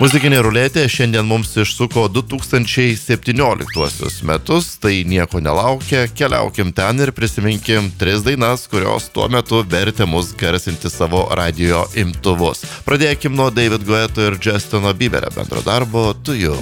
Muzikinė ruletė šiandien mums išsuko 2017 metus, tai nieko nelaukia, keliaukim ten ir prisiminkim 3 dainas, kurios tuo metu vertė mus garsinti savo radio imtuvus. Pradėkim nuo David Guetto ir Justino Bieberio bendro darbo To You.